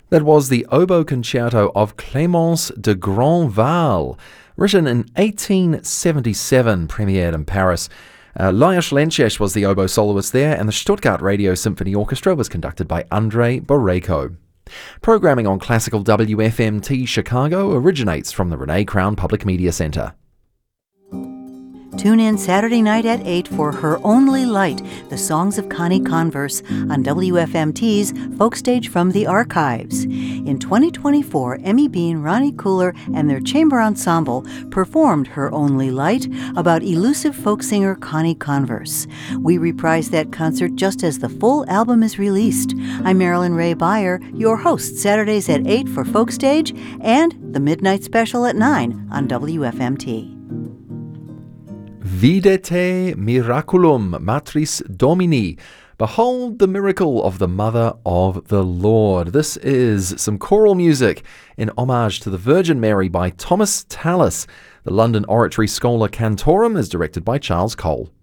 That was the Oboe Concerto of Clémence de Grandval, written in 1877, premiered in Paris. Lajos Lences was the oboe soloist there, and the Stuttgart Radio Symphony Orchestra was conducted by Andrei Boreyko. Programming on Classical WFMT Chicago originates from the Renee Crown Public Media Center. Tune in Saturday night at 8 for Her Only Light, the songs of Connie Converse on WFMT's Folk Stage from the Archives. In 2024, Emmy Bean, Ronnie Cooler, and their chamber ensemble performed Her Only Light about elusive folk singer Connie Converse. We reprised that concert just as the full album is released. I'm Marilyn Ray Beyer, your host, Saturdays at 8 for Folk Stage and the Midnight Special at 9 on WFMT. Videte miraculum matris Domini. Behold the miracle of the Mother of the Lord. This is some choral music in homage to the Virgin Mary by Thomas Tallis. The London Oratory Schola Cantorum is directed by Charles Cole.